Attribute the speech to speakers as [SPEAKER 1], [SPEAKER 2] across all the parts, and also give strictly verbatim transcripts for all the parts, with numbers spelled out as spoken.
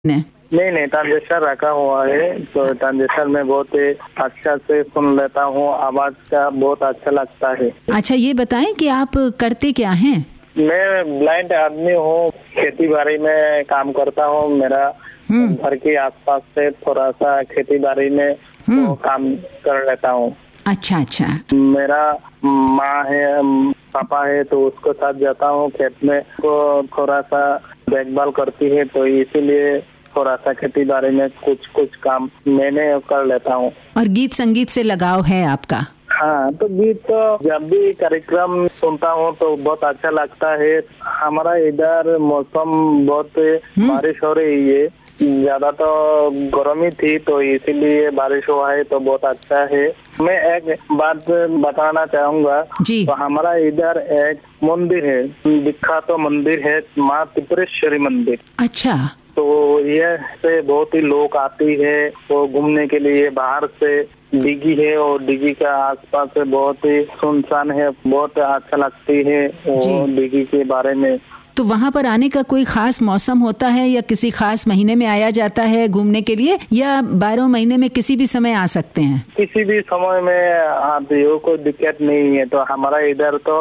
[SPEAKER 1] ने
[SPEAKER 2] नहीं नहीं ट्रांजिस्टर रखा हुआ है, तो ट्रांजिस्टर में बहुत ही अच्छा से सुन लेता हूँ, आवाज का बहुत अच्छा लगता है।
[SPEAKER 1] अच्छा, ये बताएं कि आप करते क्या हैं?
[SPEAKER 2] मैं ब्लाइंड आदमी हूँ, खेती बाड़ी में काम करता हूँ। मेरा घर के आसपास से थोड़ा सा खेती बाड़ी में तो काम कर लेता हूँ।
[SPEAKER 1] अच्छा अच्छा।
[SPEAKER 2] मेरा माँ है, पापा है, तो उसके साथ जाता हूँ खेत में, तो थोड़ा सा देखभाल करती है, तो इसीलिए थोड़ा सा खेती बाड़ी में कुछ कुछ काम मैंने कर लेता हूँ।
[SPEAKER 1] और गीत संगीत से लगाव है आपका?
[SPEAKER 2] हाँ, तो गीत तो जब भी कार्यक्रम सुनता हूँ तो बहुत अच्छा लगता है। हमारा इधर मौसम बहुत बारिश हो रही है, ज्यादा तो गर्मी थी, तो इसीलिए बारिश हुआ है, तो बहुत अच्छा है। मैं एक बात बताना चाहूँगा
[SPEAKER 1] जी।
[SPEAKER 2] तो हमारा इधर एक मंदिर है, विख्यात तो मंदिर है, माँ त्रिपुरेश्वरी मंदिर।
[SPEAKER 1] अच्छा।
[SPEAKER 2] तो ये से बहुत ही लोग आती है वो घूमने के लिए। बाहर से डिगी है और डिगी का आसपास से बहुत ही सुनसान है, बहुत अच्छा लगती है वो डिगी के बारे में।
[SPEAKER 1] तो वहाँ पर आने का कोई खास मौसम होता है या किसी खास महीने में आया जाता है घूमने के लिए, या बारह महीने में किसी भी समय आ सकते हैं?
[SPEAKER 2] किसी भी समय में आते हो, कोई दिक्कत नहीं है। तो हमारा इधर तो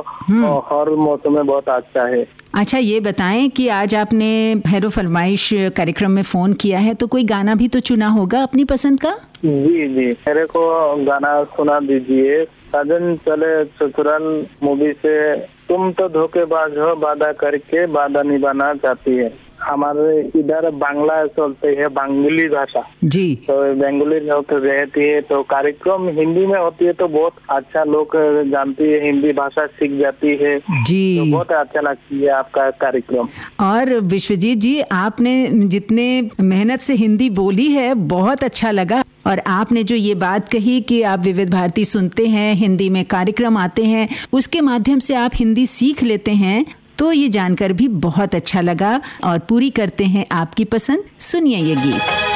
[SPEAKER 2] हर मौसम में बहुत अच्छा है।
[SPEAKER 1] अच्छा, ये बताएं कि आज आपने हैरो फरमाइश कार्यक्रम में फोन किया है, तो कोई गाना भी तो चुना होगा अपनी पसंद का?
[SPEAKER 2] जी जी, मेरे को गाना सुना दीजिए। साजन चले ससुराल मूवी से, तुम तो धोखेबाज हो, वादा करके वादा निभाना चाहती है। हमारे इधर बांग्ला चलते है, बंगाली भाषा
[SPEAKER 1] जी।
[SPEAKER 2] तो बंगाली लोग रहती है, तो कार्यक्रम हिंदी में होती है, तो बहुत अच्छा लोग जानती है, हिंदी भाषा सीख जाती है जी। तो बहुत अच्छा लगती है आपका कार्यक्रम।
[SPEAKER 1] और विश्वजीत जी, आपने जितने मेहनत से हिंदी बोली है बहुत अच्छा लगा, और आपने जो ये बात कही कि आप विविध भारती सुनते हैं, हिंदी में कार्यक्रम आते हैं, उसके माध्यम से आप हिंदी सीख लेते हैं, तो ये जानकर भी बहुत अच्छा लगा। और पूरी करते हैं आपकी पसंद, सुनिए ये गीत।